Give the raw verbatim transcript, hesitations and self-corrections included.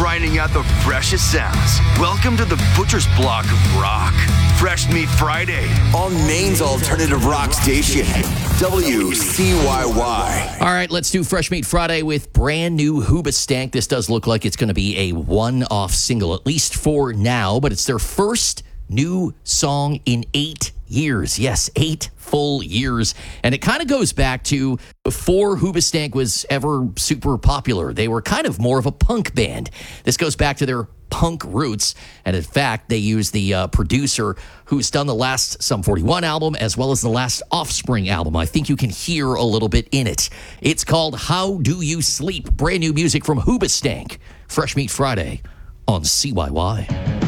grinding out the freshest sounds. Welcome to the Butcher's Block of Rock. Fresh Meat Friday on Maine's alternative rock station, W C Y Y. All right, let's do Fresh Meat Friday with brand new Hoobastank. This does look like it's going to be a one-off single, at least for now, but it's their first new song in eight years. Yes, eight full years. And it kind of goes back to before Hoobastank was ever super popular. They were kind of more of a punk band. This goes back to their punk roots. And in fact, they use the uh, producer who's done the last Sum forty-one album as well as the last Offspring album. I think you can hear a little bit in it. It's called How Do You Sleep? Brand new music from Hoobastank. Fresh Meat Friday on C Y Y.